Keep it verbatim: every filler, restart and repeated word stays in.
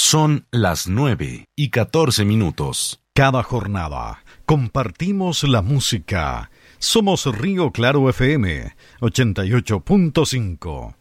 Son las nueve y catorce minutos. Cada jornada compartimos la música. Somos Río Claro F M ochenta y ocho punto cinco.